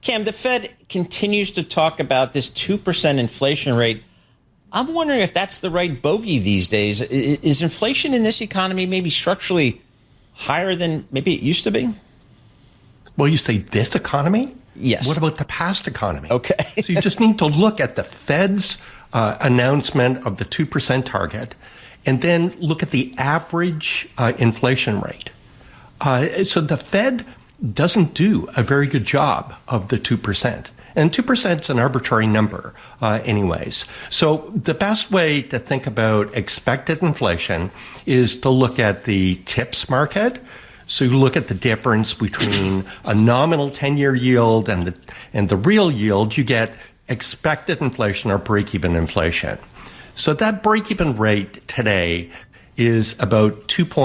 Cam, the Fed continues to talk about this 2% inflation rate. I'm wondering if that's the right bogey these days. Is inflation in this economy maybe structurally higher than maybe it used to be? Well, you say this economy? Yes. What about the past economy? Okay. So you just need to look at the Fed's announcement of the 2% target and then look at the average inflation rate. So the Fed doesn't do a very good job of the 2%. And 2% is an arbitrary number anyways. So the best way to think about expected inflation is to look at the TIPS market. So you look at the difference between a nominal 10-year yield and the real yield, you get expected inflation or break-even inflation. So that break-even rate today is about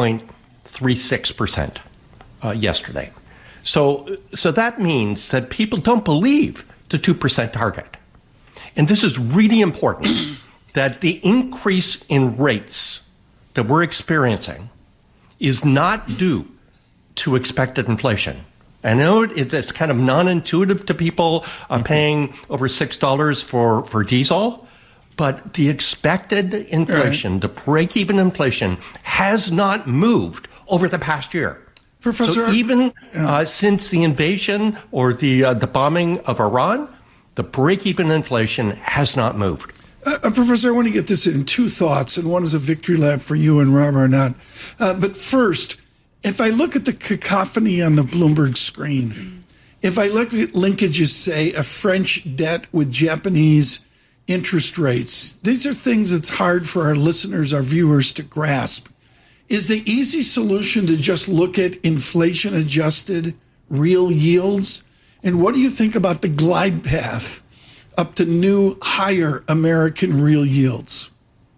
2.36% yesterday. So that means that people don't believe the 2% target. And this is really important, that the increase in rates that we're experiencing is not due to expected inflation. I know it's kind of non-intuitive to people paying over $6 for diesel, but the expected inflation, the break-even inflation, has not moved over the past year. Professor, so even since the invasion or the bombing of Iran, the break-even inflation has not moved. Professor, I want to get this in two thoughts, and one is a victory lap for you and Rob Arnott. But first, if I look at the cacophony on the Bloomberg screen, if I look at linkages, say, a French debt with Japanese interest rates, these are things that's hard for our listeners, our viewers to grasp. Is the easy solution to just look at inflation-adjusted real yields? And what do you think about the glide path up to new, higher American real yields?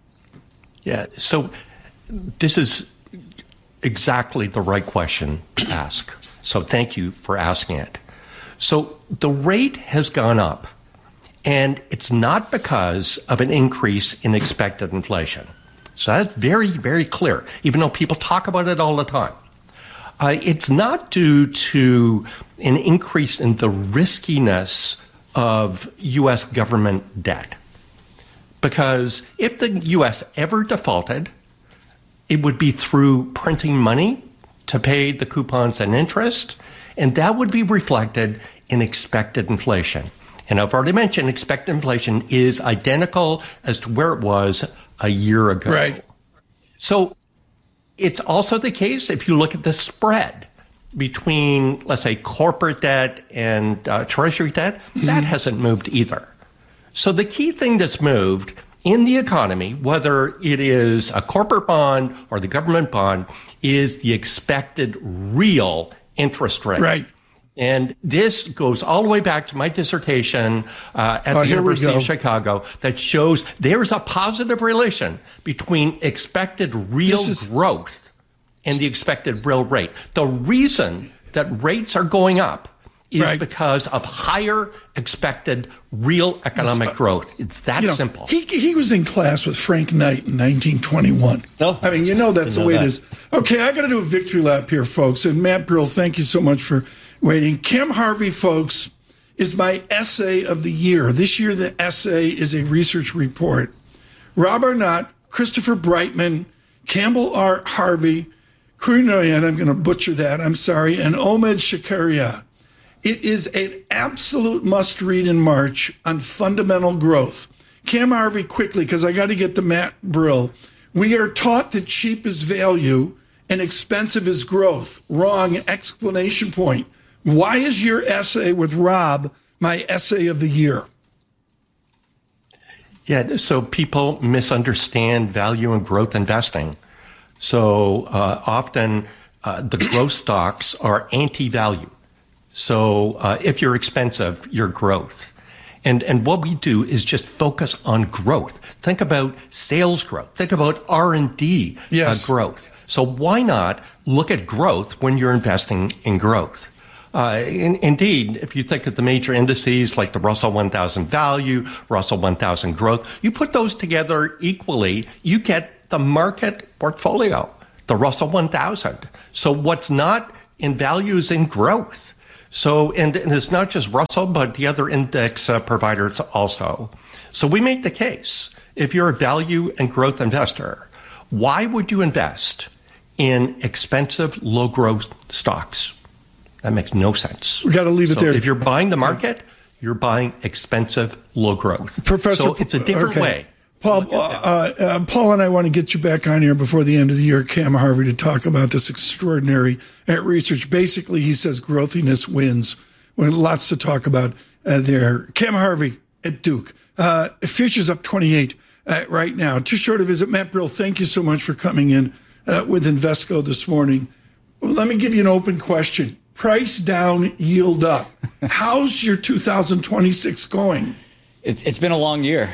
Yeah, so this is exactly the right question to ask. So thank you for asking it. So the rate has gone up, and it's not because of an increase in expected inflation. So that's very, very clear, even though people talk about it all the time. It's not due to an increase in the riskiness of U.S. government debt. Because if the U.S. ever defaulted, it would be through printing money to pay the coupons and interest, and that would be reflected in expected inflation. And I've already mentioned expected inflation is identical as to where it was a year ago. Right. So it's also the case if you look at the spread between, let's say, corporate debt and treasury debt, that hasn't moved either. So the key thing that's moved in the economy, whether it is a corporate bond or the government bond, is the expected real interest rate. Right. And this goes all the way back to my dissertation at the University of Chicago that shows there's a positive relation between expected real growth and the expected real rate. The reason that rates are going up is because of higher expected real economic growth. It's that simple. He was in class with Frank Knight in 1921. No, I mean, that's the way it is. Okay, I got to do a victory lap here, folks. And Matt Brill, thank you so much for waiting. Cam Harvey, folks, is my essay of the year. This year, the essay is a research report. Rob Arnott, Christopher Brightman, Campbell R. Harvey, Kurinoyan, I'm going to butcher that, I'm sorry, and Omed Shakaria. It is an absolute must-read in March on fundamental growth. Cam Harvey, quickly, because I got to get to Matt Brill. We are taught that cheap is value and expensive is growth. Wrong, exclamation point. Why is your essay with Rob my essay of the year? Yeah, so people misunderstand value and growth investing. So often the growth stocks are anti-value. So if you're expensive, you're growth. And what we do is just focus on growth. Think about sales growth. Think about R&D growth. So why not look at growth when you're investing in growth? Indeed, if you think of the major indices like the Russell 1000 Value, Russell 1000 Growth, you put those together equally, you get the market portfolio, the Russell 1000. So what's not in value is in growth. So, and it's not just Russell, but the other index providers also. So we make the case. If you're a value and growth investor, why would you invest in expensive, low-growth stocks? That makes no sense. We got to leave it there. If you're buying the market, you're buying expensive, low growth. Professor, so it's a different way. Paul, Paul and I want to get you back on here before the end of the year, Cam Harvey, to talk about this extraordinary research. Basically, he says growthiness wins. Well, lots to talk about there. Cam Harvey at Duke. Futures up 28 right now. Too short a visit. Matt Brill, thank you so much for coming in with Invesco this morning. Let me give you an open question. Price down, yield up. How's your 2026 going? It's been a long year.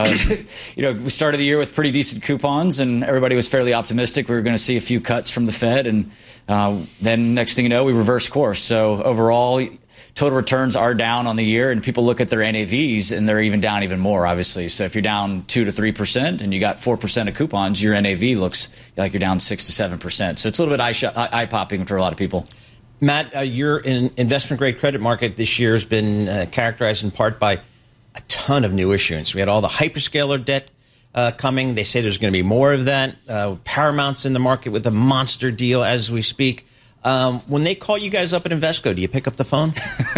We started the year with pretty decent coupons, and everybody was fairly optimistic we were going to see a few cuts from the Fed, and then next thing you know, we reversed course. So overall, total returns are down on the year, and people look at their NAVs, and they're even down even more, obviously. So if you're down 2 to 3% and you got 4% of coupons, your NAV looks like you're down 6 to 7%. So it's a little bit eye-popping for a lot of people. Matt, your investment-grade credit market this year has been characterized in part by a ton of new issuance. We had all the hyperscaler debt coming. They say there's going to be more of that. Paramount's in the market with a monster deal as we speak. When they call you guys up at Invesco, do you pick up the phone?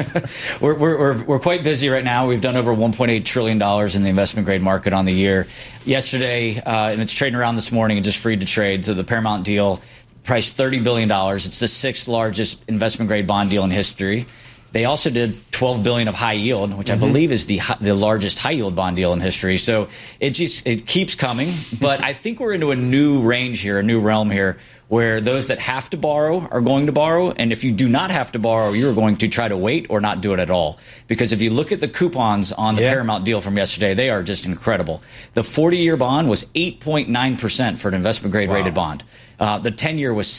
We're quite busy right now. We've done over $1.8 trillion in the investment-grade market on the year. Yesterday, and it's trading around this morning and just freed to trade, so the Paramount deal priced $30 billion. It's the sixth largest investment-grade bond deal in history. They also did $12 billion of high yield, which I believe is the largest high yield bond deal in history. So it keeps coming, but I think we're into a new range here, a new realm here, where those that have to borrow are going to borrow, and if you do not have to borrow, you're going to try to wait or not do it at all. Because if you look at the coupons on the Paramount deal from yesterday, they are just incredible. The 40-year bond was 8.9% for an investment-grade rated bond. The 10-year was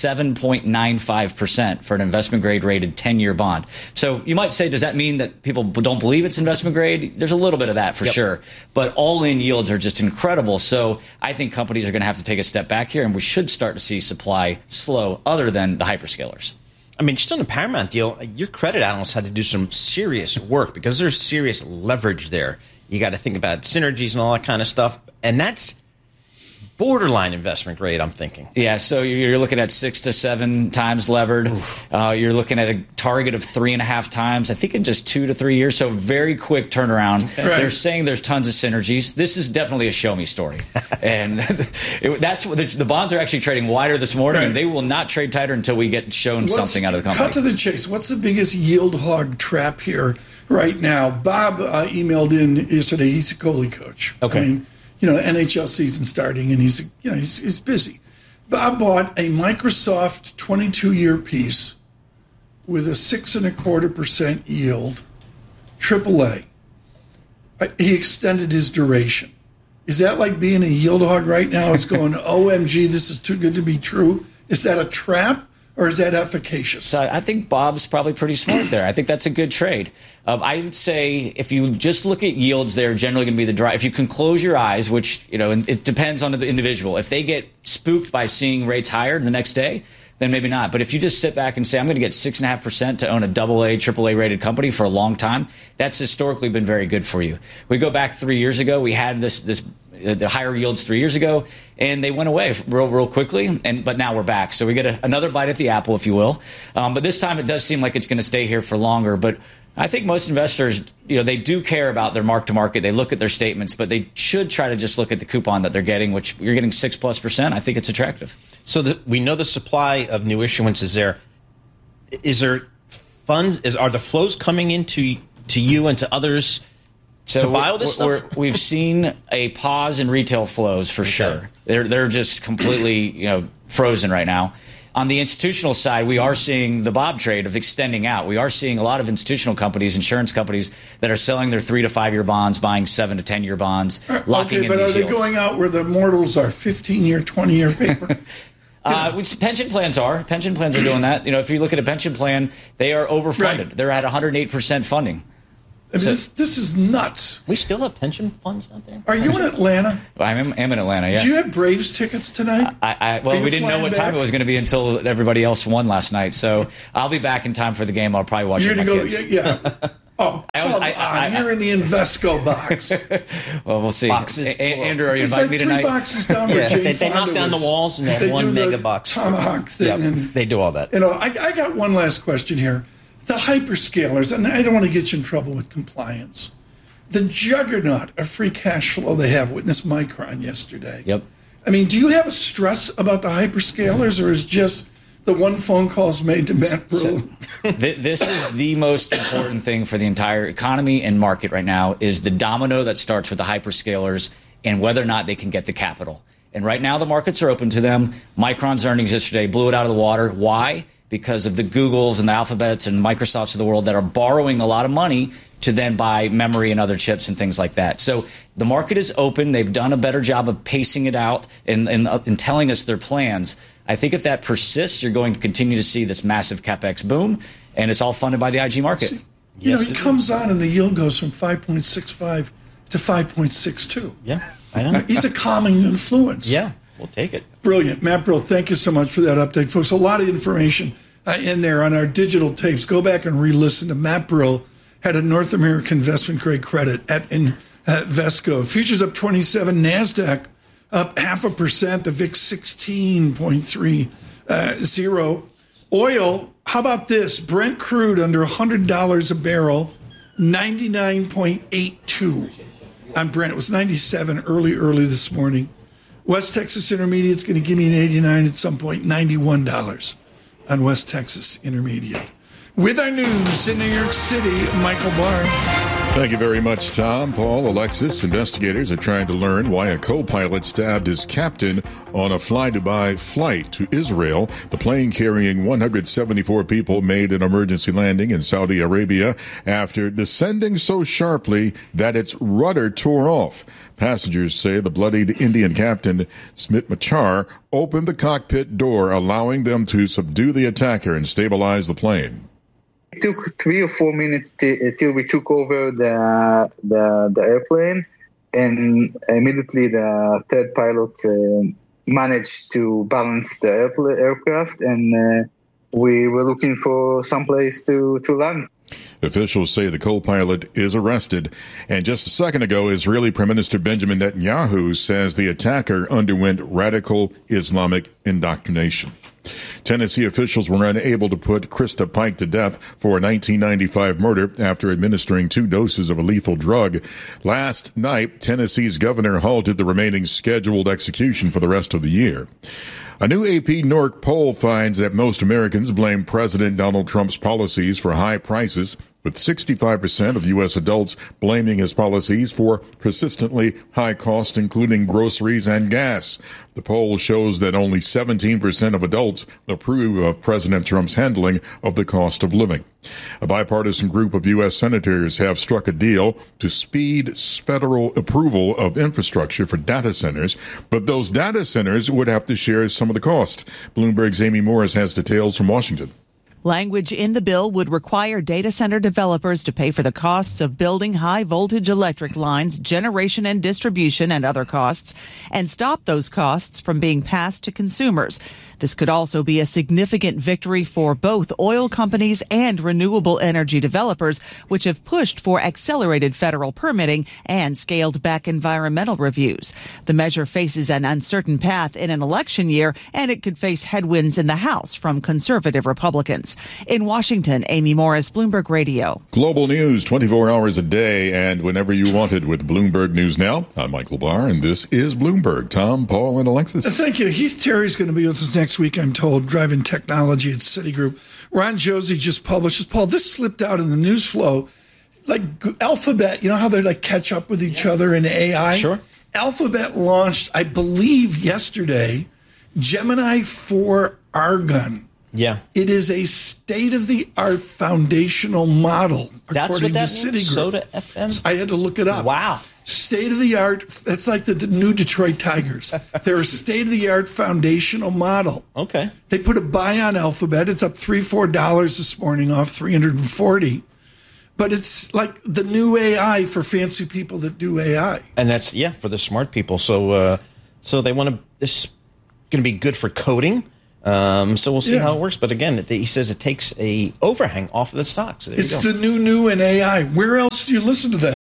7.95% for an investment-grade rated 10-year bond. So you might say, does that mean that people don't believe it's investment-grade? There's a little bit of that for sure. But all-in yields are just incredible. So I think companies are going to have to take a step back here, and we should start to see supply slow other than the hyperscalers. I mean, just on the Paramount deal, your credit analysts had to do some serious work because there's serious leverage there. You got to think about synergies and all that kind of stuff. And that's borderline investment grade, I'm thinking. Yeah, so you're looking at 6 to 7 times levered. You're looking at a target of 3.5 times, I think in just 2 to 3 years. So very quick turnaround. Okay. Right. They're saying there's tons of synergies. This is definitely a show me story. And that's what the bonds are actually trading wider this morning. Right. They will not trade tighter until we get shown something out of the company. Cut to the chase. What's the biggest yield hog trap here right now? Bob emailed in yesterday. He's a goalie coach. Okay. I mean, NHL season starting, and he's busy. Bob bought a Microsoft 22-year piece with a 6.25% yield, AAA. He extended his duration. Is that like being a yield hog right now? It's going, OMG, this is too good to be true. Is that a trap? Or is that efficacious? So I think Bob's probably pretty smart there. I think that's a good trade. I would say if you just look at yields, they're generally going to be the drive. If you can close your eyes, which, it depends on the individual. If they get spooked by seeing rates higher the next day, then maybe not. But if you just sit back and say, I'm going to get 6.5% to own a AA, AAA rated company for a long time, that's historically been very good for you. We go back 3 years ago, we had the higher yields 3 years ago, and they went away real quickly. But now we're back, so we get another bite at the apple, if you will. But this time, it does seem like it's going to stay here for longer. But I think most investors, they do care about their mark to market. They look at their statements, but they should try to just look at the coupon that they're getting, which you're getting 6+%. I think it's attractive. So we know the supply of new issuance is there. Is there funds? Are the flows coming into you and to others? To buy all this stuff? We've seen a pause in retail flows for sure. They're just completely frozen right now. On the institutional side, we are seeing the Bob trade of extending out. We are seeing a lot of institutional companies, insurance companies, that are selling their 3 to 5 year bonds, buying 7 to 10 year bonds, locking in these yields. But are they going out where the mortals are, 15-year, 20-year paper? Pension plans are. Pension plans are doing that. If you look at a pension plan, they are overfunded. Right. They're at 108% funding. I mean, this is nuts. We still have pension funds out there? Are you in Atlanta? I am in Atlanta, yes. Do you have Braves tickets tonight? Well, we didn't know what time it was going to be until everybody else won last night. So I'll be back in time for the game. I'll probably watch it with my kids. Yeah. Oh, you're in the Invesco box. Well, we'll see. Andrew, are you inviting me tonight? It's like 3 boxes down where Jane they knock down the walls and they have one mega box. Tomahawk thing. Yep, and, they do all that. I got one last question here. The hyperscalers, and I don't want to get you in trouble with compliance. The juggernaut of free cash flow they have, witness Micron yesterday. Yep. I mean, do you have a stress about the hyperscalers, or is just the one phone call's made to Matt Brewer? This is the most important thing for the entire economy and market right now is the domino that starts with the hyperscalers and whether or not they can get the capital. And right now the markets are open to them. Micron's earnings yesterday blew it out of the water. Why? Because of the Googles and the Alphabets and Microsofts of the world that are borrowing a lot of money to then buy memory and other chips and things like that. So the market is open. They've done a better job of pacing it out and telling us their plans. I think if that persists, you're going to continue to see this massive CapEx boom, and it's all funded by the IG market. He comes on and the yield goes from 5.65 to 5.62. Yeah, I know. He's a calming influence. Yeah, we'll take it. Brilliant. Matt Brill, thank you so much for that update, folks. A lot of information in there on our digital tapes. Go back and re-listen to Matt Brill. Had a North American investment grade credit at Invesco. Futures up 27, NASDAQ up 0.5%, the VIX 16.30. Oil, how about this? Brent crude under $100 a barrel, 99.82 on Brent. It was 97 early this morning. West Texas Intermediate's going to give me an 89 at some point, $91 on West Texas Intermediate. With our news in New York City, Michael Barr. Thank you very much, Tom. Paul, Alexis, investigators are trying to learn why a co-pilot stabbed his captain on a Fly-Dubai flight to Israel. The plane carrying 174 people made an emergency landing in Saudi Arabia after descending so sharply that its rudder tore off. Passengers say the bloodied Indian captain, Smit Machar, opened the cockpit door, allowing them to subdue the attacker and stabilize the plane. It took 3 or 4 minutes till we took over the airplane, and immediately the third pilot managed to balance the aircraft, and we were looking for some place to land. Officials say the co-pilot is arrested. And just a second ago, Israeli Prime Minister Benjamin Netanyahu says the attacker underwent radical Islamic indoctrination. Tennessee officials were unable to put Krista Pike to death for a 1995 murder after administering 2 doses of a lethal drug. Last night, Tennessee's governor halted the remaining scheduled execution for the rest of the year. A new AP NORC poll finds that most Americans blame President Donald Trump's policies for high prices, with 65% of U.S. adults blaming his policies for persistently high costs, including groceries and gas. The poll shows that only 17% of adults approve of President Trump's handling of the cost of living. A bipartisan group of U.S. senators have struck a deal to speed federal approval of infrastructure for data centers, but those data centers would have to share some of the cost. Bloomberg's Amy Morris has details from Washington. Language in the bill would require data center developers to pay for the costs of building high-voltage electric lines, generation and distribution, and other costs, and stop those costs from being passed to consumers. This could also be a significant victory for both oil companies and renewable energy developers, which have pushed for accelerated federal permitting and scaled back environmental reviews. The measure faces an uncertain path in an election year, and it could face headwinds in the House from conservative Republicans. In Washington, Amy Morris, Bloomberg Radio. Global news 24 hours a day and whenever you want it with Bloomberg News Now. I'm Michael Barr, and this is Bloomberg. Tom, Paul, and Alexis. Thank you. Heath Terry's going to be with us next week, I'm told, driving technology at Citigroup. Ron Josie just publishes. Paul, this slipped out in the news flow. Like Alphabet, you know how they like catch up with each other in AI? Sure. Alphabet launched, I believe yesterday, Gemini 4 Argon. Yeah. It is a state-of-the-art foundational model, That's according what that to means? Citigroup. Soda FM? I had to look it up. Wow. State-of-the-art. That's like the new Detroit Tigers. They're a state-of-the-art foundational model. Okay. They put a buy on Alphabet. It's up $3-4 this morning off $340. but it's like the new AI for fancy people that do AI. And that's, for the smart people. So they want to, this is going to be good for coding. So we'll see how it works. But again, he says it takes a overhang off of the stock. So there it's the new in AI. Where else do you listen to that?